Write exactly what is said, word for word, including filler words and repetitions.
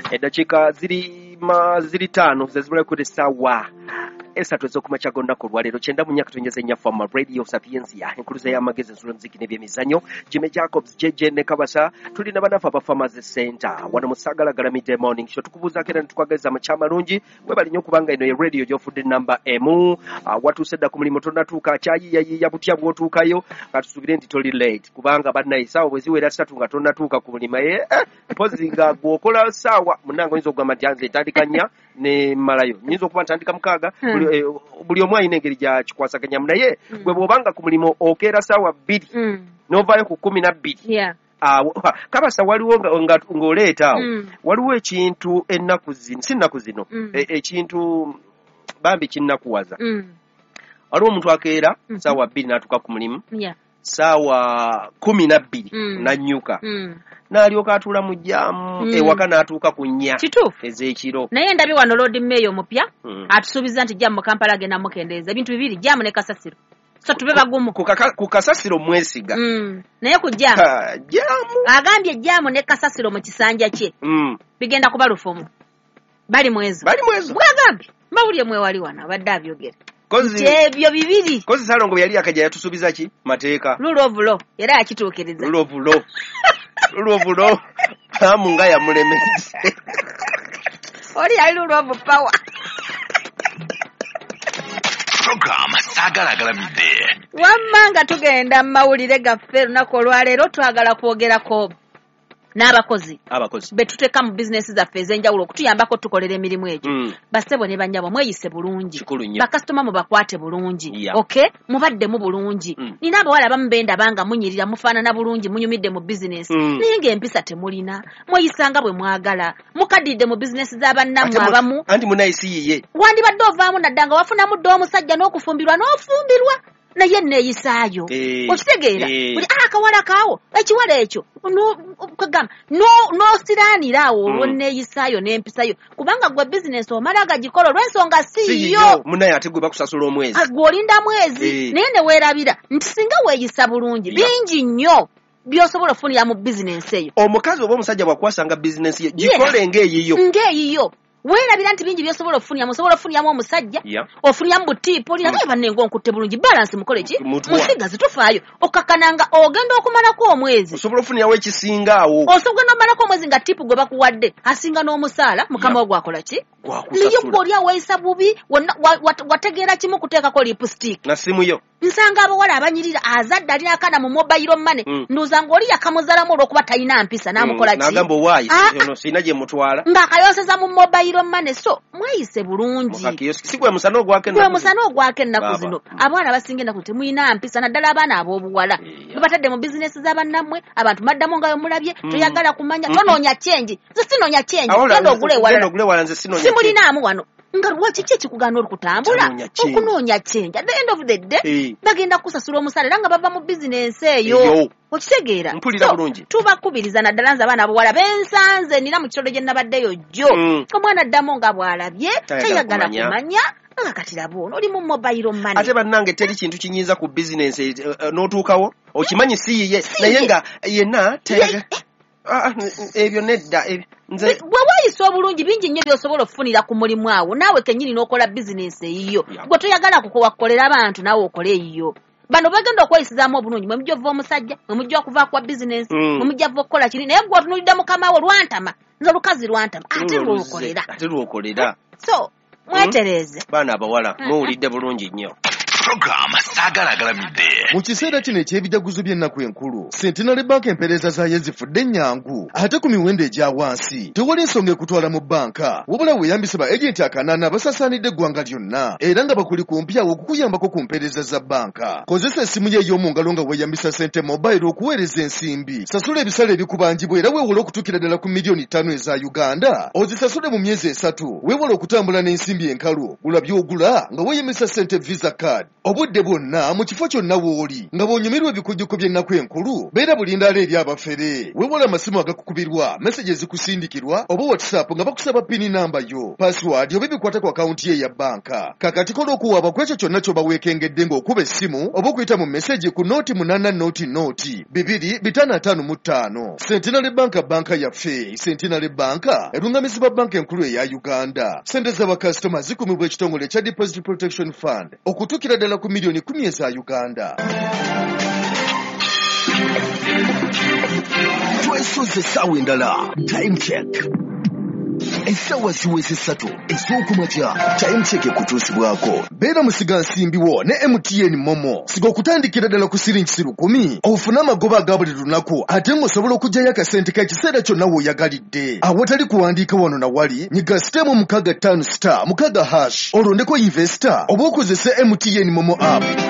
eddakiika ziri ma ziri ttaano zezibula ku essaawa esatu ez'okumakya gonna ku lwaleero kyenda mu nnyaka tonyeza ennya fama radio sapiensia enkuluza y'amagezi ensulo muziki n'ebyemizannyo Jimmy Jacobs jeje ne Kabasa tuli na banafa ba Farmers Center wano mu Ssaagala Midday Morning Show tukubuuzaako era ne tukwagaliza mu kyamalungi webali nnyo kubanga eno ye radio gy'ofudde namba emu watuuse dda ku mulimu tonnatuuka kyayiyayiya butya bw'otuukayo katusuubire nti toli late kubanga bannaye essaawa bwe ziwera ssatu nga tonnatuuka ku mulimu ye mpozi nga gw'okola ssaawa munnange oyinza okugamba nti anze etandika nnya ne malayo nyinza okuba ntandika mukaaga buli omu alina engeri gyakikwasaganyamu naye gwe bw'obanga ku mulimu okeera ssaawa bbiri n'ovaayo ku kkumi na bbiri Kabasa waliwo ng'oleeta awo waliwo ekintu ennaku zino si nnaku zino ekintu bambi kinnakuwaza waliwo omuntu akeera ssaawa bbiri n'atuuka ku mulimu ssaawa kkumi na bbiri n'annyuka n'alyoka atuula mu jjaamu ewaka n'atuuka ku nnya ez'ekiro naye ndabye wano Lord Mayor omupya atusuubiza nti jjaamu mu Kampala agenda mukendeeza ebintu bibiri jjaamu ne kasasiro so tube bagumu ku kasasiro mwesiga naye ku jjaamu jjaamu agambye jjaamu ne kasasiro mu kisanja kye bigenda kuba lufumu bali mwezo bali mwezo bwagambye mbawulire mwewali wano abadde abyogera kozi ebyo bibiri kozi Salongo yali akajja yatusuubiza ki mateeka rule of law era yakituukiriza rule of law rule of law amu nga yamulemeze oli yali rule of power program Ssaagala Midday wamma nga tugenda mu mawulire gaffe lunaku olwaleero twagala kwogerako n'abakozi abakozi betuteeka mu bizinesi zaffe ez'enjawulo okutuyambako tukolera emirimu egyo mm. basebo ne banyabo mweyise bulungi bakasitoma mubakwate bulungi yeah. okay mubaddemu bulungi mm. nina abawala abamu benda banga munyirira mufaanana bulungi munyumidde mu bizinesi mm. naye ng'empisa temulina mweyisanga bwe mwagala mukadidde mu bizinesi z'abannammwe abamu anti munayisiyiye wandibadde ovaamu naddanga wafunamu dde omusajja n'okufumbirwa n'ofumbirwa naye neeyisaayo okitegeera buli akawala kaawo ekiwala ekyo kagamba n'osiraanira awo olw'oneeyisaayo n'empisayo kubanga gwe bizinesi omala gagikola olw'ensonga siiyo munaye ate gwe bakusasula omwezi gwe olinda mwezi naye ne weerabira nti singa weeyisa bulungi bingi nnyo by'osobola ofunira mu bizinesi eyo omukazi oba omusajja bwakwasanga bizinesi ye gikole ng'eyiyo ng'eyiyo weerabira nti bingi byosobola ofuniramu osobola ofuniramu omusajja yeah. ofuniramu butiipu olina naye bannengo nkutte bulungi balansi mukole ki musigazi tufaayo okakananga ogenda okumalako omwezi osobola ofunirawo ekisinga awo osobola omalako omwezi nga tiipu gwe bakuwadde asinga n'omusaala mukama yeah. gwakola ki naye gw'oli aweeyisa bubi wategeera kimu kuteekako lipstick na simu yo nsanga abawala abanyirira azadde alina akaana mu mobile money mm. ndowooza ng'oli yakamuzalamu olw'okuba talina mpisa n'amukola ki n'agamba owaayi ono sirina gye mutwala ng'akayoseza mu mobile money so mweyise bulungi si gwe musana ogwake gwe musana ogwake ennaku zino abaana basinga ennaku temulina mpisa naddala abaana ab'obuwala bwe batadde mu bizinesi z'abannammwe abantu maddamu ngayo mulabye toyagala kumanya tonoonya kyenji nze sinoonya kyenji genda ogule ewalala simulinaamu wano nga lwaki ki ekikugaana olukutambula okunoonya kyenji at the end of the day bagenda kusasula omusala era nga bava mu bizinesi eyo okitegeera tubakubiriza naddala nze abaana abawala bensanze nina mu kitolo gye nabaddeyo jjo omwana addamu nga bw'alabye tayagala kumanya nga kati labo oli mu mobile money ate bannange teri kintu kinyinza ku bizinesi n'otuukawo okimanyi si yiye naye nga yenna ebyo nedda bwe waayisa obulungi bingi nnyo by'osobola okufunira ku mulimu awo naawe kennyini n'okola bizinesi eyiyo gwe toyagala kukowakolera abantu naawe okole eyiyo bano bagenda okweyisizaamu obulungi mwe mujja okuva omusajja mwe mujja okuva kwa bizinesi mwe mujja kuva okukola kiri naye gwe otunuulidde mukama wo lwantama nze olukazi lwantama ate lwokolera ate lwokolera so mwetereeze baana abawala muwulidde bulungi nnyo program Ssaagala Midday mu kiseera kino eky'ebijaguzo by'ennaku enkulu Centenary Bank empeereza zaayo zifudde nnyangu ate ku miwendo egya wansi tewali ensonga ekutwala mu banka wabula weeyambise ba ejenti akanaana abasaasaanidde eggwanga lyonna era nga bakuli kumpyawo okukuyambako ku mpeereza za banka kozesa essimu ye ey'omu ngalo nga weeyambisa Sente Mobile okuweereza ensimbi sasula ebisale ebikubangibwa era weewole okutuukira ddala ku miliyoni ttaano eza Uganda ozisasule mu myezi esatu weewole okutambula n'ensimbi enkalu gula by'ogula nga weeyambisa Sente Visa Card obudde bwonna mu kifo kyonna w'oli nga bw'onyumirwa ebikujjuko by'ennaku enkulu beera bulindaala eri abafere weewala amasimu agakukubirwa meseji ezikusindikirwa oba whatsapp nga bakusaba pini namba yo password oba ebikwata ku akawunti ye ya banka kakati kola okuwaaba ku ekyo kyonna ky'oba weekengedde ng'okuba essimu oba okuyita mu meseji ku nooti munana nooti nooti bibiri bitaano ataano mu ttaano Centenary Banka banka yaffe Centenary Banka erungamizibwa banka enkulu eya Uganda sente z'abakasitoma zikumibwa ekitongole ekya Deposit Protection Fund okutuukira ddala ku miliyoni kumi eza Uganda. Twesoze essaawa endala time check essaawa ziweze ssatu ez'okumakya time check ekutuusibwako. Beera musiga nsimbiwo ne M T N Momo siga okutandikira ddala ku siringi lukumi ofune amagoba aga buli lunaku ate ng'osobola okuggyayo akasente k'ekiseera kyonna w'oyagalidde awatali kuwandiika wano na wali nyiga sitemu mukaga ttaano star mukaga hash olondeko investor oba okozese M T N Momo app.